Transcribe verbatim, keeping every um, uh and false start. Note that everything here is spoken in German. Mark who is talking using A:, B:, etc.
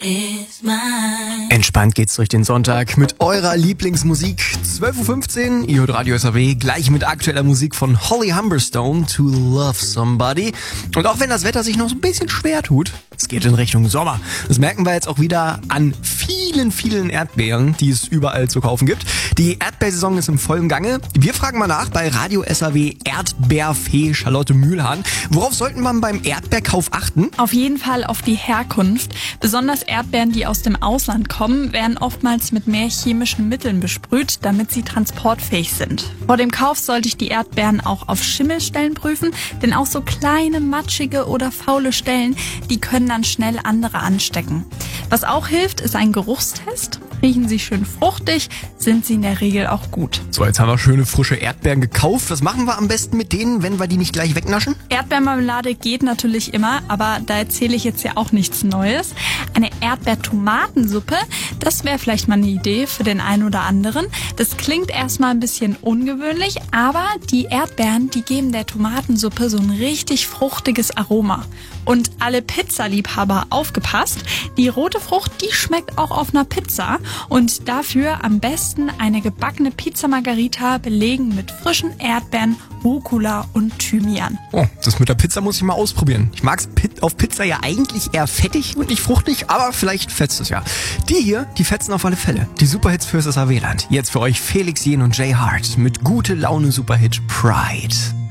A: Entspannt geht's durch den Sonntag mit eurer Lieblingsmusik. zwölf Uhr fünfzehn, ihr hört Radio S R W, gleich mit aktueller Musik von Holly Humberstone, To Love Somebody. Und auch wenn das Wetter sich noch so ein bisschen schwer tut, es geht in Richtung Sommer. Das merken wir jetzt auch wieder an vielen, vielen Erdbeeren, die es überall zu kaufen gibt. Die Erdbeersaison ist im vollen Gange. Wir fragen mal nach bei Radio S R W Erdbeerfee Charlotte Mühlhahn. Worauf sollte man beim Erdbeerkauf achten?
B: Auf jeden Fall auf die Herkunft. Besonders Erdbeeren, die aus dem Ausland kommen, werden oftmals mit mehr chemischen Mitteln besprüht, damit sie transportfähig sind. Vor dem Kauf sollte ich die Erdbeeren auch auf Schimmelstellen prüfen, denn auch so kleine, matschige oder faule Stellen, die können dann schnell andere anstecken. Was auch hilft, ist ein Geruchstest. Riechen sie schön fruchtig, sind sie in der Regel auch gut.
A: So, jetzt haben wir schöne frische Erdbeeren gekauft. Was machen wir am besten mit denen, wenn wir die nicht gleich wegnaschen?
B: Erdbeermarmelade geht natürlich immer, aber da erzähle ich jetzt ja auch nichts Neues. Eine Erdbeertomatensuppe, das wäre vielleicht mal eine Idee für den einen oder anderen. Das klingt erstmal ein bisschen ungewöhnlich, aber die Erdbeeren, die geben der Tomatensuppe so ein richtig fruchtiges Aroma. Und alle Pizzaliebhaber aufgepasst, die rote Frucht, die schmeckt auch auf einer Pizza. Und dafür am besten eine gebackene Pizza Margherita belegen mit frischen Erdbeeren, Rucola und Thymian.
A: Oh, das mit der Pizza muss ich mal ausprobieren. Ich mag's auf Pizza ja eigentlich eher fettig und nicht fruchtig, aber vielleicht fetzt es ja. Die hier, die fetzen auf alle Fälle. Die Superhits fürs S R W-Land. Jetzt für euch Felix Jähn und Jay Hart mit gute Laune Superhit Pride.